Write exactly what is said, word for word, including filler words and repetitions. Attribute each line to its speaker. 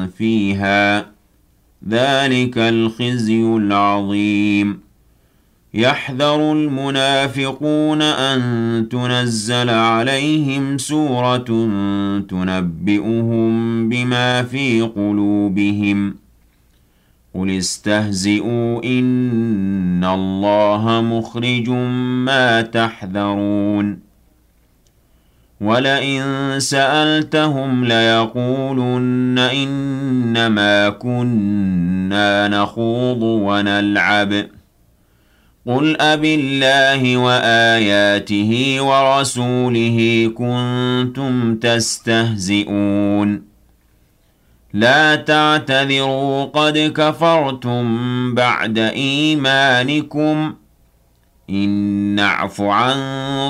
Speaker 1: فيها ذلك الخزي العظيم يحذر المنافقون أن تنزل عليهم سورة تنبئهم بما في قلوبهم قل استهزئوا إن الله مخرج ما تحذرون ولئن سألتهم ليقولن إنما كنا نخوض ونلعب قل أبالله وآياته ورسوله كنتم تستهزئون لا تعتذروا قد كفرتم بعد إيمانكم إن نعف عن